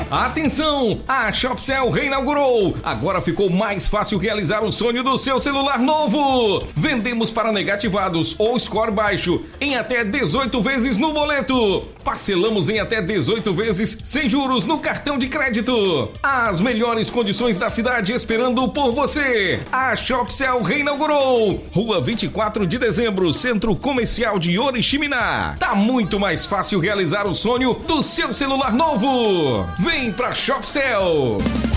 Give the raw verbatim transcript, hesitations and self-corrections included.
Atenção! A Shopcell reinaugurou! Agora ficou mais fácil realizar o sonho do seu celular novo! Vendemos para negativados ou score baixo em até dezoito vezes no boleto. Parcelamos em até dezoito vezes sem juros no cartão de crédito. As melhores condições da cidade esperando por você. A Shopcell reinaugurou. Rua vinte e quatro de dezembro, Centro Comercial de Oriximiná. Tá muito mais fácil realizar o sonho do seu celular novo. Vem pra Shopcell.